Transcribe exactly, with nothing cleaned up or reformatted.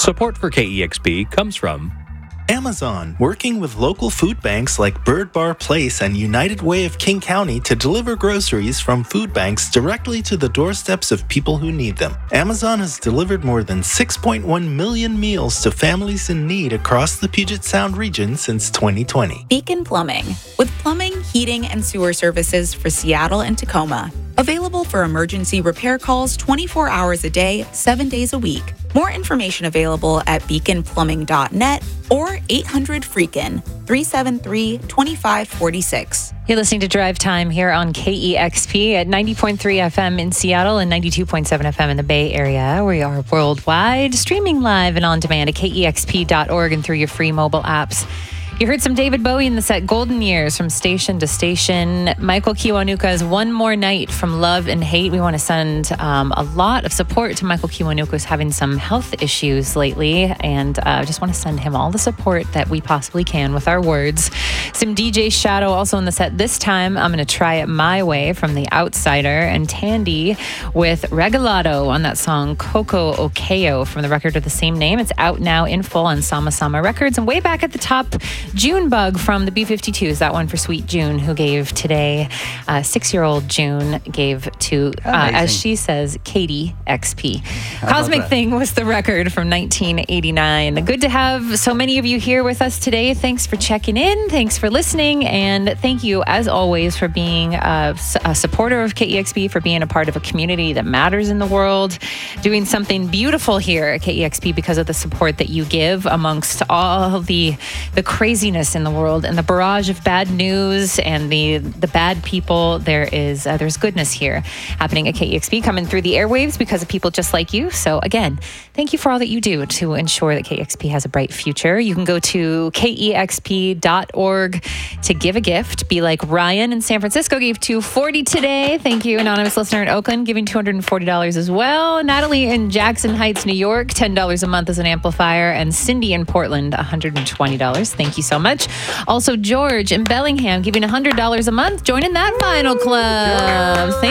Support for K E X P comes from Amazon, working with local food banks like Bird Bar Place and United Way of King County to deliver groceries from food banks directly to the doorsteps of people who need them. Amazon has delivered more than six point one million meals to families in need across the Puget Sound region since twenty twenty. Beacon Plumbing, with plumbing, heating, and sewer services for Seattle and Tacoma. Available for emergency repair calls twenty-four hours a day, seven days a week. More information available at beacon plumbing dot net or eight hundred freakin, three seven three, two five four six. You're listening to Drive Time here on K E X P at ninety point three F M in Seattle and ninety-two point seven F M in the Bay Area. We are worldwide, streaming live and on demand at K E X P dot org and through your free mobile apps. You heard some David Bowie in the set Golden Years from Station to Station. Michael Kiwanuka's One More Night from Love and Hate. We want to send um, a lot of support to Michael Kiwanuka, who's having some health issues lately, and I uh, just want to send him all the support that we possibly can with our words. Some D J Shadow also in the set this time. I'm going to Try It My Way from The Outsider, and Tandy with Regalado on that song Coco Okeo from the record of the same name. It's out now in full on Sama Sama Records. And way back at the top, Junebug from the B fifty-twos, that one for Sweet June, who gave today, uh, six-year-old June gave to, uh, as she says, Katie X P. Cosmic Thing was the record from nineteen eighty-nine. Good to have so many of you here with us today. Thanks for checking in. Thanks for listening. And thank you, as always, for being a, a supporter of K E X P, for being a part of a community that matters in the world, doing something beautiful here at K E X P because of the support that you give amongst all the, the crazy in the world and the barrage of bad news and the the bad people. There is uh, there's goodness here happening at K E X P, coming through the airwaves because of people just like you. So again, thank you for all that you do to ensure that K E X P has a bright future. You can go to K E X P dot org to give a gift. Be like Ryan in San Francisco, gave two hundred forty dollars today. Thank you. Anonymous listener in Oakland giving two hundred forty dollars as well. Natalie in Jackson Heights, New York, ten dollars a month as an amplifier. And Cindy in Portland, one hundred twenty dollars. Thank you so much. Also, George in Bellingham giving one hundred dollars a month, joining that final club. Thank